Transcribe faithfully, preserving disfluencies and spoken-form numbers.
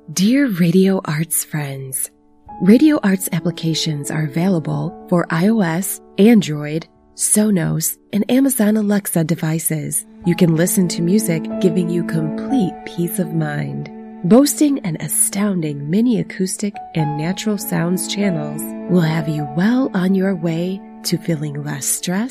Dear Radio Arts friends, Radio Arts applications are available for iOS, Android, Sonos, and Amazon Alexa devices. You can listen to music giving you complete peace of mind. Boasting an astounding mini acoustic and natural sounds channels will have you well on your way to feeling less stressed